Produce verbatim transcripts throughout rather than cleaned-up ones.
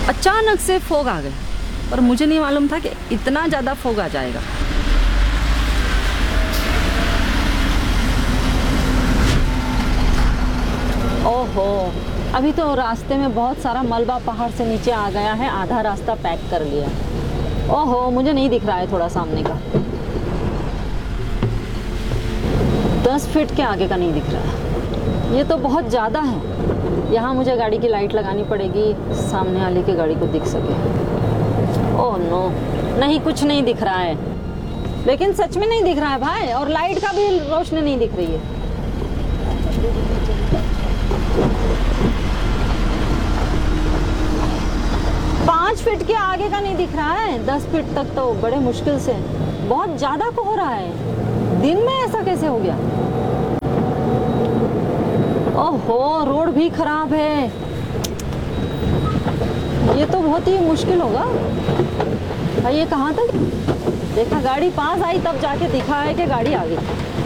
अचानक से फॉग आ गया, पर मुझे नहीं मालूम था कि इतना ज़्यादा फॉग आ जाएगा। ओहो, अभी तो रास्ते में बहुत सारा मलबा पहाड़ से नीचे आ गया है, आधा रास्ता पैक कर लिया। ओहो, मुझे नहीं दिख रहा है थोड़ा सामने का, दस फीट के आगे का नहीं दिख रहा है। ये तो बहुत ज़्यादा है। यहाँ मुझे गाड़ी की लाइट लगानी पड़ेगी, सामने वाले की गाड़ी को दिख सके। ओह नो, नहीं कुछ नहीं दिख रहा है, लेकिन सच में नहीं दिख रहा है भाई, और लाइट का भी रोशनी नहीं दिख रही है। पाँच फीट के आगे का नहीं दिख रहा है, दस फीट तक तो बड़े मुश्किल से। बहुत ज़्यादा कोहरा है, दिन में ऐसा कैसे हो गया? ओहो, रोड भी खराब है, ये तो बहुत ही मुश्किल होगा भाई। ये कहाँ तक देखा, गाड़ी पास आई तब जाके दिखा है कि गाड़ी आ गई।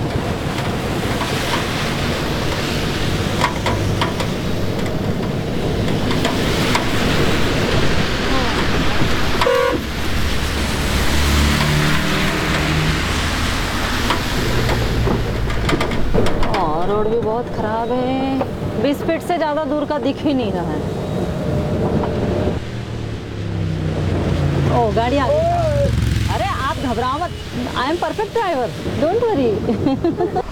रोड भी बहुत खराब है, बीस फीट से ज़्यादा दूर का दिख ही नहीं रहा है। ओ, गाड़ी आ गई। अरे आप घबराओ मत, I am perfect driver, don't worry.